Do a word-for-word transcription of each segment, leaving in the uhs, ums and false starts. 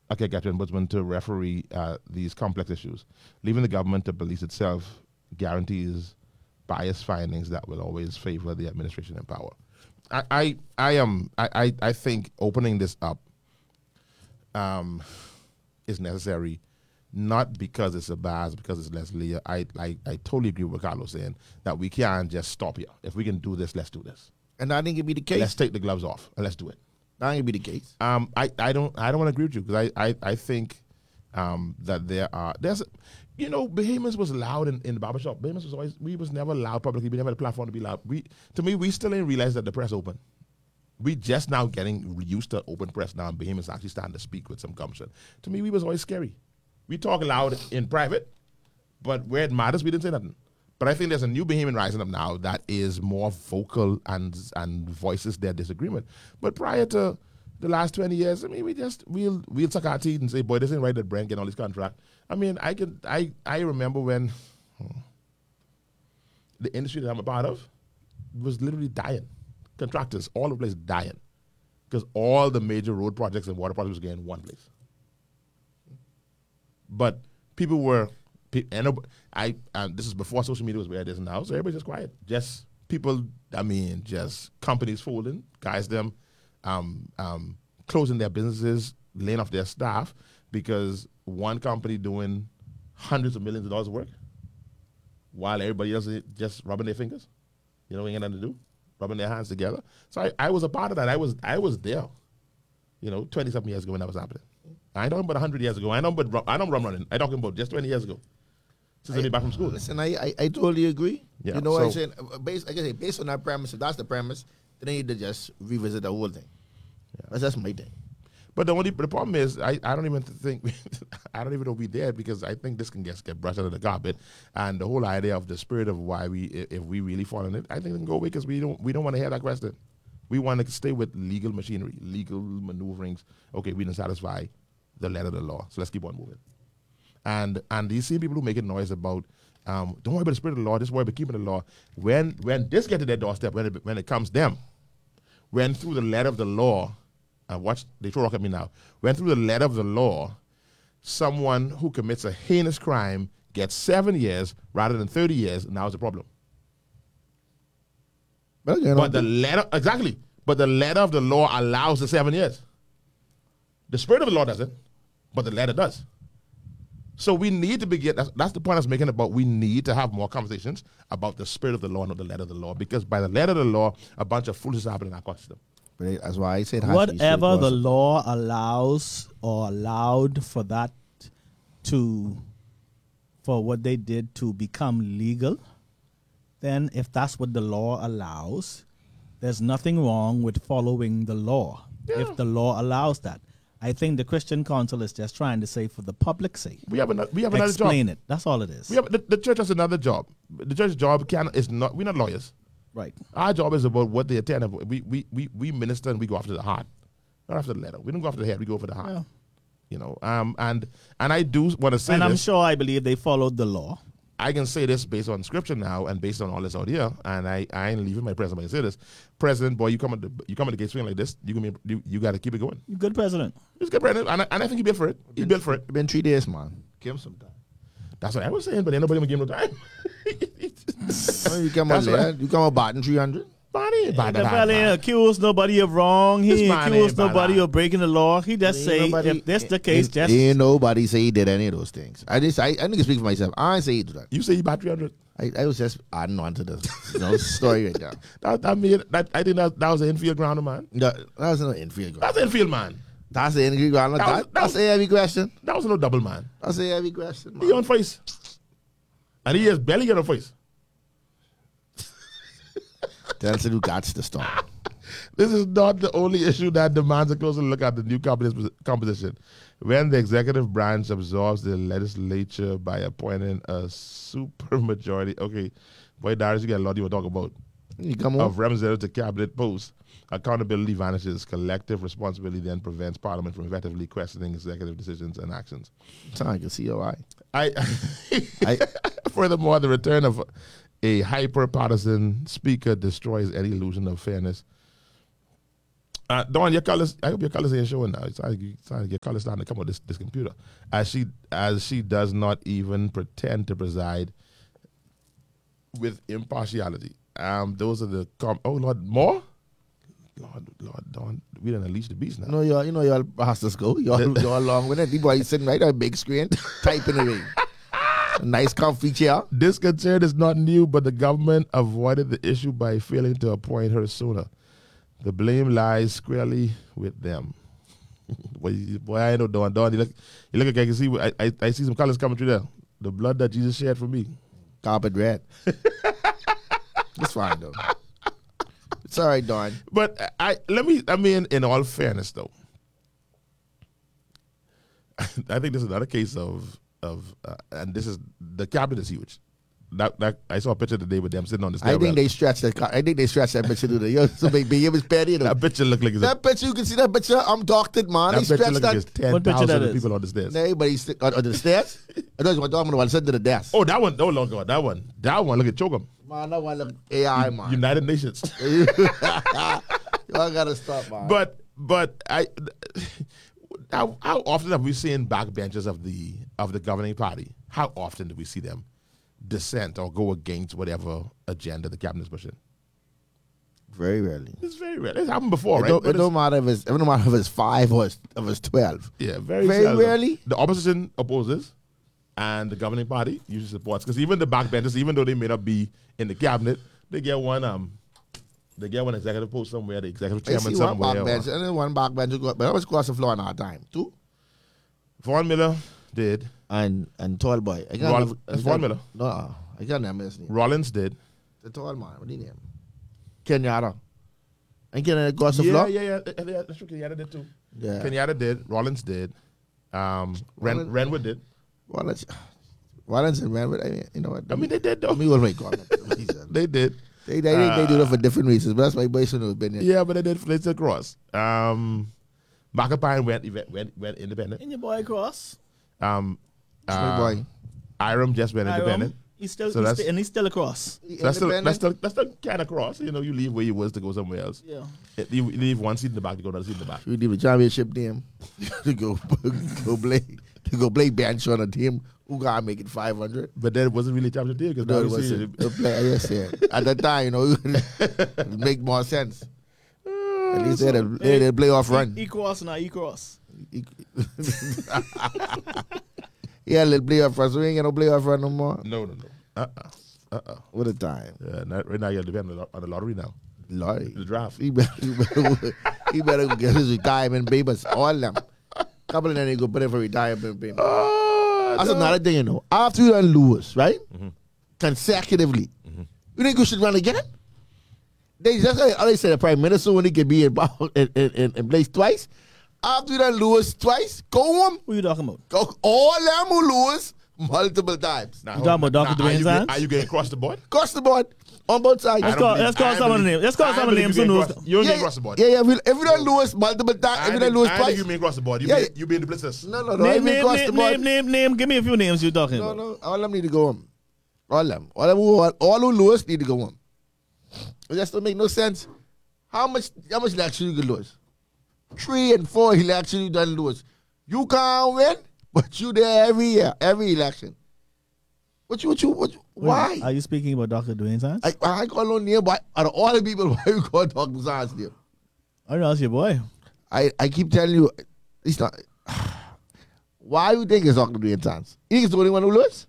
a Ghetto Ombudsman to referee uh, these complex issues. Leaving the government to police itself guarantees biased findings that will always favor the administration in power. I, I, I am. I, I, I think opening this up um, is necessary, not because it's a bias, because it's Leslie. I, I, I totally agree with what Carlos saying that we can't just stop here. If we can do this, let's do this. And I think it'd be the case. Let's take the gloves off and let's do it. That ain't be the case. Um, I, I don't I don't want to agree with you because I, I, I think um, that there are there's you know, Bahamas was loud in, in the barbershop. Bahamas was always, we was never loud publicly. We never had a platform to be loud. We, to me, we still didn't realize that the press open. We just now getting used to open press now, and Bahamas actually starting to speak with some gumption. To me, we was always scary. We talk loud in private, but where it matters, we didn't say nothing. But I think there's a new Bahamian rising up now that is more vocal and and voices their disagreement. But prior to the last twenty years, I mean, we just, we'll we'll suck our teeth and say, boy, this ain't right that Brent getting all these contracts. I mean, I can I, I remember when hmm, the industry that I'm a part of was literally dying. Contractors, all over the place dying. Because all the major road projects and water projects were getting in one place. But people were, and I, and this is before social media was where it is now, so everybody's just quiet. Just people, I mean, just companies folding, guys them um, um, closing their businesses, laying off their staff because one company doing hundreds of millions of dollars of work while everybody else is just rubbing their fingers. You know, ain't nothing to do, rubbing their hands together. So I, I was a part of that. I was I was there, you know, twenty-something years ago when that was happening. I ain't talking about one hundred years ago. I know but I know rum running. I talking about just twenty years ago. Since I, I back from school. Listen, I, I, I totally agree. Yeah, you know so, what I'm saying? Based, like I say, based on that premise, if that's the premise, then they need to just revisit the whole thing. Yeah. That's, that's my thing. But the only the problem is, I, I don't even think, I don't even know we did because I think this can get, get brushed under the carpet. And the whole idea of the spirit of why we, if we really fall in it, I think it can go away because we don't, we don't want to hear that question. We want to stay with legal machinery, legal maneuverings. Okay, we didn't satisfy the letter of the law, so let's keep on moving. And and you see people who making noise about, um, don't worry about the spirit of the law, just worry about keeping the law. When when this get to their doorstep, when it, when it comes them, when through the letter of the law, and watch, they throw rock at me now, when through the letter of the law, someone who commits a heinous crime gets seven years rather than thirty years, now it's a problem. But, again, but the letter, exactly, but the letter of the law allows the seven years. The spirit of the law doesn't, but the letter does. So we need to begin, that's, that's the point I was making about we need to have more conversations about the spirit of the law, not the letter of the law, because by the letter of the law, a bunch of foolishness happen in our court system. But that's why I said whatever the law allows or allowed for that to, for what they did to become legal, then if that's what the law allows, there's nothing wrong with following the law, yeah. if the law allows that. I think the Christian Council is just trying to say, for the public's sake, we have another, we have another job. Explain it. That's all it is. We have, the, the church has another job. The church's job can is not. We're not lawyers. Right. Our job is about what they attend. We we we we minister and we go after the heart, not after the letter. We don't go after the head. We go for the heart. Yeah. You know. Um. And and I do want to say, and this. I'm sure I believe they followed the law. I can say this based on scripture now and based on all this out here, and I, I ain't leaving my president. I can say this, President, boy, you come at the you come at the gate swing like this, you gonna be, you, you got to keep it going. You're good president. He's good president, and I, and I think he built for it. He built for it. It's been three days, man. Give him some time. That's what I was saying, but ain't nobody gonna give him no time. Well, you come out there, you come out batting three hundred. Bonnie, yeah, the fella ain't accused nobody of wrong. He ain't accused nobody of breaking the law. He just say, nobody, if that's the case, ain't, just... Ain't nobody say he did any of those things. I just, I, I think I speak for myself. I ain't say he did that. You say he bought three hundred? I, I was just adding on to the you know, story right there. That, that made, that, I think that, that was an infield grounder, man. That, that was an infield grounder. That's an infield, man. That's the infield grounder. That, that, that that's a heavy question. That was no double, man. That's a heavy question, man. He on face. And he has barely got on face. That's who got to stop. This is not the only issue that demands a closer look at the new composition. When the executive branch absorbs the legislature by appointing a supermajority, okay, boy, Darius, you got a lot you want to talk about. You come of representative to cabinet posts, accountability vanishes. Collective responsibility then prevents Parliament from effectively questioning executive decisions and actions. I can see your eye. I, I furthermore, the return of a hyper-partisan speaker destroys any illusion of fairness. Uh, Dawn, your colors. I hope your colors ain't showing now. It's trying to get colors starting to come on this, this computer. As she as she does not even pretend to preside with impartiality. Um, those are the com- oh Lord, more. Lord, Lord, Dawn, we done unleash the beast now. No, y'all, you know y'all bastards go. Y'all, y'all along with it. The boy sitting right on a big screen, typing away. A nice comfy chair. This concern is not new, but the government avoided the issue by failing to appoint her sooner. The blame lies squarely with them. boy, boy, I know Dawn. Dawn, you look, you look like I can see. I, I, I see some colors coming through there. The blood that Jesus shed for me. Carpet red. It's fine though. It's all right, Dawn. But I let me. I mean, in all fairness, though, I think this is another case of of, uh, and this is the cabinet is huge. That, that I saw a picture today with them sitting on the I stairwell. think they stretched that. car- I think they stretched that picture to the yo. So big, big, it was petty. That picture looked like it's a, That picture, you can see that picture. I'm doctored, man. that They picture stretched looked like that. it's ten What picture that thousand is? people on the stairs. Everybody st- on, on the stairs. I thought you were talking about sitting to the desk. Oh, that one. Oh, Lord God, that one. That one. Look at Chokum. Man, that one look A I, man. United Nations. Y'all gotta stop, man. But but I how, how often have we seen backbenchers of the of the governing party? How often do we see them dissent or go against whatever agenda the cabinet is pushing? very rarely. It's very rare. It's happened before, It right? don't, But it don't matter if it's it don't matter if it's five or it's, if it's twelve. yeah, very very seldom. rarely. The opposition opposes, and the governing party usually supports. Because even the backbenchers, even though they may not be in the cabinet, they get one um, they get one executive post somewhere, the executive I chairman see one somewhere. backbench, and then one backbench who go, but that was across the floor in our time. Two Vaughn Miller did. and and tall boy. I can't Roll- remember- that's I Vaughn can't- Miller. No, uh, I can't remember his name. Rollins did. The tall man. What do you name? Kenyatta. And Kenyatta across the yeah, floor. yeah, yeah, yeah, yeah. That's true. Kenyatta did too. Yeah. Kenyatta did. Rollins did. Um, Ren, Rollins- Renwood did. Wallace, Wallace and Renwood. I mean, you know what? I mean, they did though. me will make call. They did. They they, they, they do that for different reasons, but that's my boy should have been here. Yeah, but they did flits across. Um, Macapine went, went went went independent. And your boy Cross. Um, That's my uh, boy. Iram just went independent. He's still, So he's that's- still, and he's still across. So that's still, Independent? that's still that's still kind of cross. You know, you leave where you was to go somewhere else. Yeah. You leave one seat in the back to go another seat in the back. We leave the championship team to go go play to go play bench on a team who gotta make it five hundred. But then it wasn't really a championship deal because No, now it you was see a, a play. Yes, yeah. At that time, you know, it make more sense. At least they had a, they had a playoff run. E cross now, E cross. Yeah, a little playoff run. So we ain't got no playoff run no more. No, no, no. Uh-uh. Uh-uh. What a time. Yeah, not, right now you're depending on the, on the lottery now. Lordy. The draft. He better, he better, he better go get his retirement papers. All them. Couple of them they go put in for retirement papers. Oh, That's no. another thing, you know. After you done lose, right? Mm-hmm. Consecutively. You think you should run again? They just like they said the prime minister when he could be in, in, in, in place twice. After you done lose twice, go home. Who you talking about? Go all them who lose multiple times. Now, You talking about Doctor now, are Dwayne you Sands? get- Are you getting across the board? Across the board. On both sides. I Let's don't call, believe- let's call I some of the believe- names. Let's call I some of the believe names. you Who getting knows? across- You don't yeah, get across the board. Yeah, yeah. If you, if you don't lose multiple times, if you don't lose I twice. think you mean across the board. You Yeah. be, you be in the blitzers. No, no, no. Name, If you name, across the name, board. name, name, name. Give me a few names you talking No, about. no. All of them need to go home. All of them. All of them who, all who lose need to go home. It just don't make no sense. How much how much election you can lose? Three and four election you done lose. You can't win, but you there every year, every election. What you what you what you, why? Are you speaking about Doctor Dwayne Sands? I I call no name, but out of all the people, why you call Doctor Sands name? I know that's your boy. I, I keep telling you, it's not. Why you think it's Doctor Dwayne Sands? You think it's the only one who lose?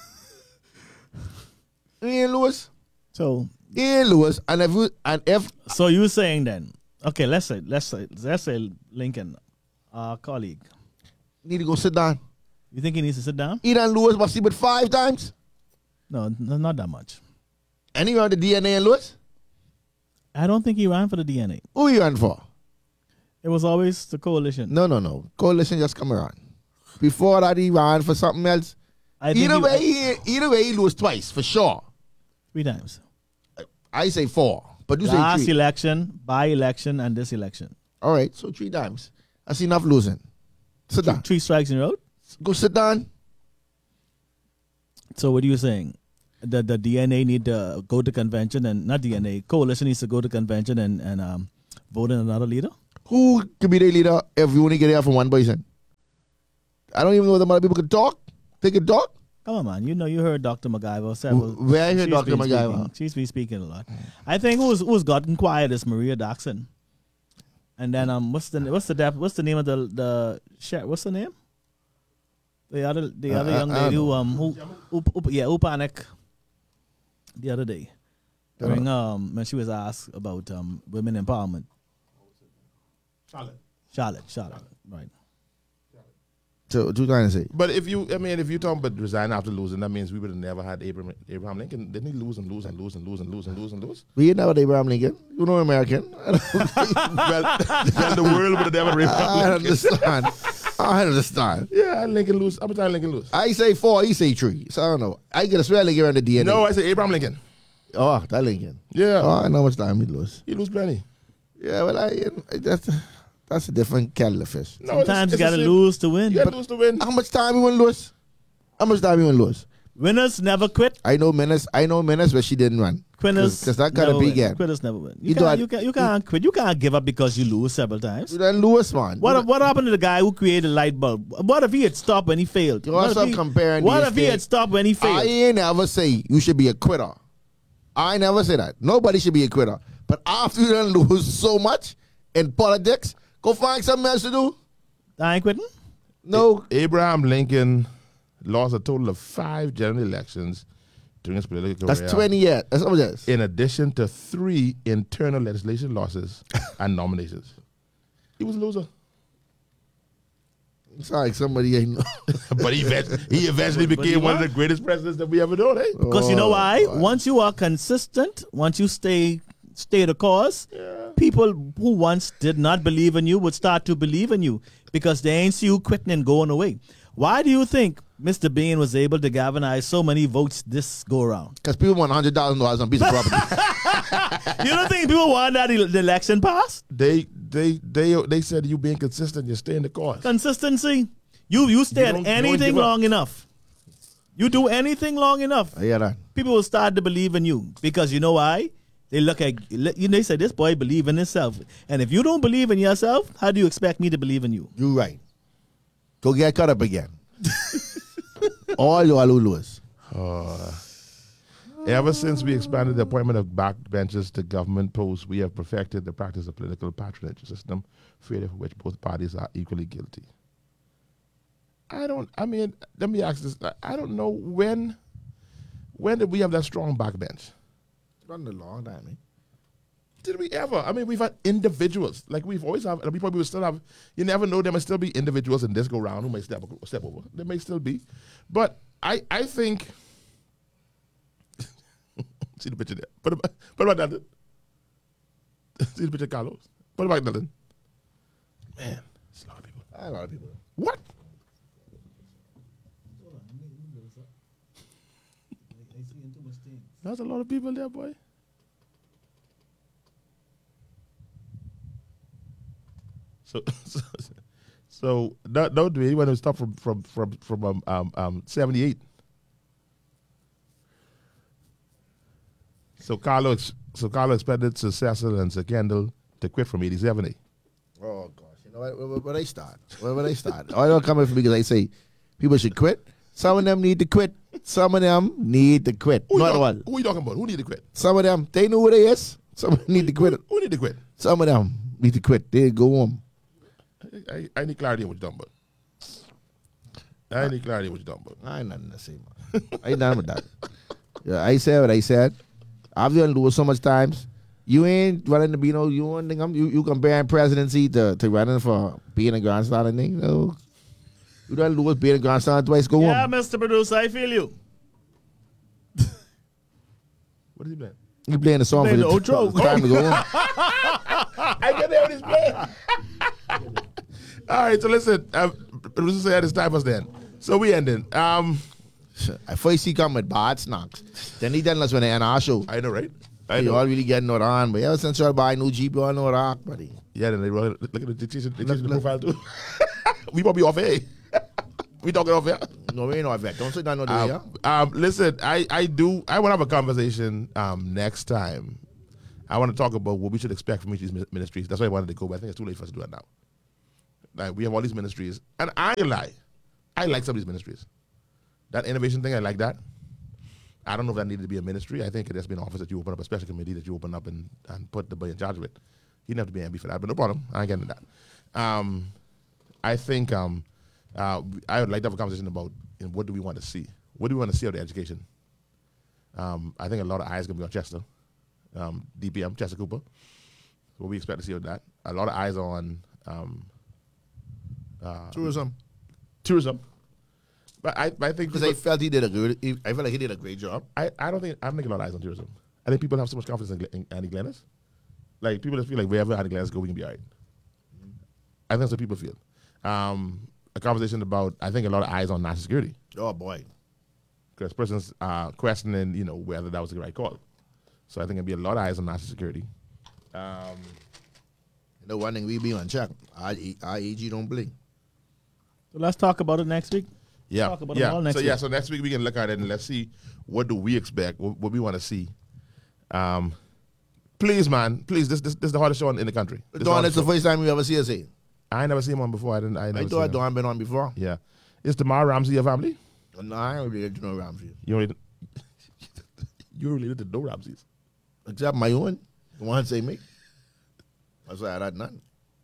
He ain't lose. So, He ain't lose. And if you, and if so you saying then? Okay, let's say, let's say, let's say Lincoln, our colleague. need to go sit down. You think he needs to sit down? He done lose, but see, but five times. No, no, not that much. And he run the D N A and lose. I don't think he ran for the D N A. Who he run for? It was always the coalition. No, no, no. Coalition just come around. Before that, he ran for something else. I think Either he- way, he, either way, he lose twice for sure. three times. I say four, but you Last say three. election, by election, and this election. All right, so three times. That's enough losing. Sit down. Three strikes in a row. Go sit down. So what are you saying? The the D N A need to go to convention and not D N A coalition needs to go to convention and and um, vote in another leader. Who could be their leader if you only get it from one person? I don't even know whether other people could talk. They could talk. Come on, man. You know, you heard Doctor MacGyver several. Where I hear she's Doctor been MacGyver? speaking- She's been speaking a lot. I think who's who's gotten quiet is Maria Daxon. And then um, what's the what's the dep- what's the name of the the sheriff? What's the name? The other the Uh, other I- young I lady don't who um who, who, who yeah who panic the other day during um when she was asked about um women empowerment. Charlotte. Charlotte, Charlotte, right? So what you trying to say? But if you, I mean, if you talk about resign after losing, that means we would have never had Abraham, Abraham Lincoln. Didn't he lose and lose and lose and lose and lose and lose and lose? We ain't never Abraham Lincoln. You know American. well, well, the world would have never Abraham I Lincoln. understand. I understand. Yeah, Lincoln lose. How much time Lincoln lose? I say four, he say three. So I don't know. I get a swear Lincoln around the D N A. No, I say Abraham Lincoln. Oh, that Lincoln. Yeah, Oh, I know how much time he lose. he lose plenty. Yeah, well, I, I that's that's a different kettle of fish. No, it's- Sometimes it's you the gotta same. lose to win. You gotta lose to win. How much time he won't lose? How much time he won't lose? Winners never quit. I know Menace. I know Menace, but she didn't run. Quitters Because that kind never of big win. game. Quitters never win. You, You can't, thought- you, can't, you can't quit. You can't give up because you lose several times. You done lose, man. What what happened to the guy who created the light bulb? What if he had stopped when he failed? You What also if he, comparing What these if he things. had stopped when he I failed? ain't never say you should be a quitter. I never say that. Nobody should be a quitter. But after you done lose so much in politics, go find something else to do. I ain't quitting. No. Abraham Lincoln lost a total of five general elections during his political That's career. twenty years. That's how much that is. In addition to three internal legislation losses and nominations. He was a loser. It's like somebody ain't know. But he, eventually, he eventually But- but became he one of what? the greatest presidents that we ever known, eh? Because you know Oh, why? boy. Once you are consistent, once you stay stay the course, people who once did not believe in you would start to believe in you because they ain't see you quitting and going away. Why do you think Mister Bean was able to galvanize so many votes this go around? Because people want one hundred thousand dollars on a piece of property. You don't think people want that el- the election passed? They they they they said you being consistent, you stay in the course. Consistency. You you stay You at don't- you don't anything give up. long enough. You do anything long enough. I hear that. People will start to believe in you because you know why? They look at you know they say this boy believe in himself, and if you don't believe in yourself, how do you expect me to believe in you? You right. Go get caught up again. All you all who lose. Ever since we expanded the appointment of backbenchers to government posts, we have perfected the practice of political patronage, a system failure for which both parties are equally guilty. I don't, I mean, let me ask this. I don't know when, when did we have that strong backbench? Run a long time, eh? Did we ever? I mean, we've had individuals. Like we've always have, and we probably will still have, you never know, there may still be individuals in this go round who may step, step over. There may still be. But I, I think, see the picture there. Put about, put about that. See the picture of Carlos. What about Dylan? Man, it's a lot of people. A lot of people. What? That's a lot of people there, boy. So, so, so don't, don't do it. You want to stop from from from from um, um, um seventy-eight. So Carlo, ex- so Carlo expected Sir Cecil and Sir Kendall to quit from eighty-seven. Eh? Oh gosh, you know what? Where, where, where they start? Where, where they start? All don't come in for me because they say people should quit. Some of them need to quit. Some of them need to quit. Who, you Not talk- one. who you talking about? Who need to quit? Some of them they know who they is. Some of them need to quit. Who, who need to quit? Some of them need to quit. They go home. I, I, I need clarity on what you're talking about. I need clarity on what you're talking about. I ain't nothing to say, man. I ain't done with that. Yeah, I said what I said. I've done do it so much times. You ain't running to be no. You ain't think I'm. You, you comparing presidency to, to running for being a grandson and thing. No. You done lose being a grandson twice. Go Yeah, home. Mister Producer, I feel you. What is he playing? You playing the song Playing for the, the outro. the time to go home. I can hear what he's playing. All right, so listen. Um, producer said it's time for us then. So we ending. Um, At first he come with bad snacks. Then he done us when they end our show. I know, right? I You know. all really getting no on, but ever since you buy a new Jeep, you all know rock, buddy. Yeah, then they roll, look at the they change the, they change the profile too. We probably off air. We talking off air. No, we ain't no vet. Don't say that no day, Um, um, listen, I, I do. I want to have a conversation um, next time I want to talk about what we should expect from each of these mi- ministries. That's why I wanted to go, but I think it's too late for us to do it now. Like, we have all these ministries, and I ain't lie. I like some of these ministries. That innovation thing, I like that. I don't know if that needed to be a ministry. I think it has been an office that you open up, a special committee that you open up and, and put the boy in charge of it. He didn't have to be an M B for that, but no problem. I ain't getting into that. Um, I think um, uh, I would like to have a conversation about you know, what do we want to see? What do we want to see out of education? Um, I think a lot of eyes going to be on Chester, um, D P M, Chester Cooper. What we expect to see with that. A lot of eyes on um, uh, Tourism. tourism. But I, I think Because I people- felt he did a good. He, I felt like he did a great job. I, I don't think I don't think a lot of eyes on tourism. I think people have so much confidence in, Glen- in Andy Glennis. Like people just feel like wherever Andy Glennis go, we can be all right. I think that's what people feel. Um, a conversation about I think a lot of eyes on national security Oh boy. because persons are questioning you know whether that was the right call. So I think it'd be a lot of eyes on national security. Um, You know, one thing we be on check. Our, our A G don't play. So let's talk about it next week. yeah, Talk about them yeah. all next so yeah, week. so next week we can look at it and let's see what do we expect, what, what we want to see. Um, please, man, please. This this, this is the hardest show in, in the country. This is the Dawn, hardest it's the show. first time we ever see us here. I ain't never seen one before. I didn't. I, I never thought seen Dawn been on before. Yeah. Is Tamar Ramsey your family? No, I ain't related to no Ramsey. You related, you're related to no Ramseys. Except my own. The one say me. That's why I had nothing.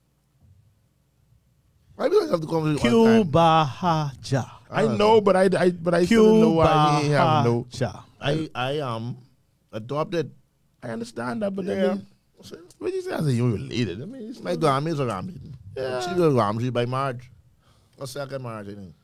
Why do I have to come with one time? Cuba Haja. I know, but I, I but I still Cuba know why he ain't have no. Haja. I, I um adopted. I understand that, but then Yeah. they- what you say? I say you related. I mean, it's My not, grandma is a Ramsey. Yeah. She was Ramsey by marriage. A second marriage, I think.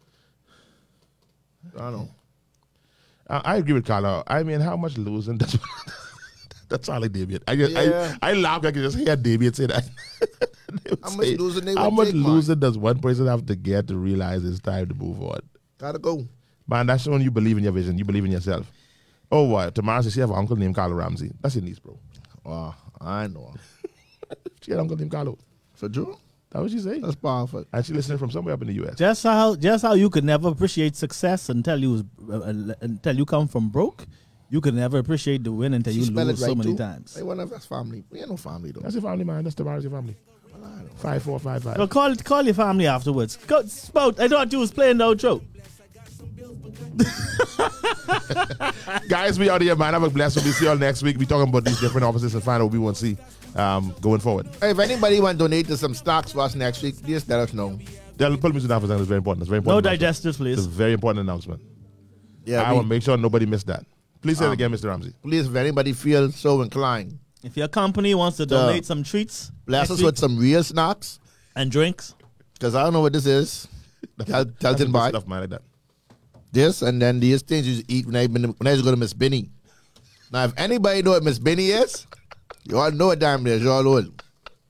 I don't know. I, I agree with Carla. I mean, how much losing? That's that's all like David. I just, Yeah. I I laugh. I can just hear David say that. They would How much say, losing they How would much take, man? losing does one person have to get to realize it's time to move on? Gotta go. Man, that's showing you believe in your vision. You believe in yourself. Oh, what? Tomorrow she have an uncle named Carlo Ramsey. That's your niece, bro. Oh, I know. She had an uncle named Carlo. For true? That what she say? That's powerful. And she listening from somewhere up in the U S. Just how just how you could never appreciate success until you was, uh, until you come from broke, you could never appreciate the win until She you spell lose it right so many too. times. Hey, one of us family. We ain't no family though. That's your family, man. That's Tamara's your family. Five, four, five, five. Well, call call your family afterwards. Go, Spout, I thought you was playing the outro. Guys, we out here, man. Have a blessed one. We see y'all next week. We talking about these different offices and find out what we want to see um, going forward. Hey, if anybody want to donate to some stocks for us next week, just let us know. They'll put me to that. It's very important. It's very No important. digestives, It's a please. very important announcement. Yeah, I we- will make sure nobody missed that. Please say it Um, again, Mister Ramsey. please, if anybody feels so inclined, If your company wants to Yeah. donate some treats bless next us week with some real snacks. and drinks, Because I don't know what this is. Tell, tell That's them good by stuff, man, like that. this, and then these things you eat when I been when I used to go to Miss Benny. Now, if anybody know what Miss Benny is, you all know what damn it is. You all old.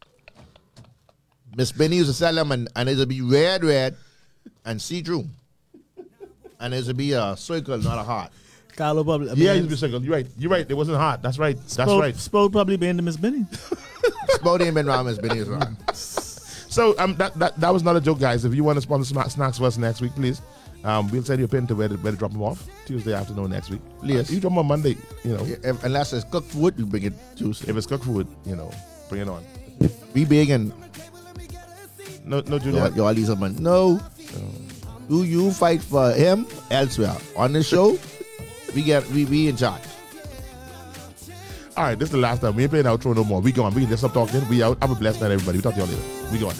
Miss Benny used to sell them, and, and it used to be red, red, and see through, and it used to be a circle, not a heart. Carlo probably. I Yeah, mean, he's been circled. You're right. You're right. It wasn't hot. That's right. That's Spout- right. Spout probably been to Miss Benny. Spout ain't been around Miss Benny as well. So um, that, that that was not a joke, guys. If you want to sponsor sma- snacks for us next week, please, um, we'll send you a pin to where to, where to drop them off Tuesday afternoon next week. Yes. Uh, you drop them on Monday. You know, If, unless it's cooked food, you bring it Tuesday. if it's cooked food, you know, bring it on. We big and No, no, you Junior. all, you all these are man. No. Do you fight for him elsewhere? On the show, we get we we in charge. All right, this is the last time. We ain't playing outro no more. We gone. We can just stop talking. We out. Have a blessed night, everybody. We talk to y'all later. We gone.